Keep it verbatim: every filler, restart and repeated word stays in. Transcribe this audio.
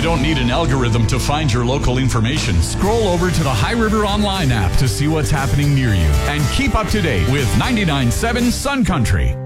You don't need an algorithm to find your local information. Scroll over to the High River Online app to see what's happening near you. And keep up to date with ninety-nine point seven Sun Country.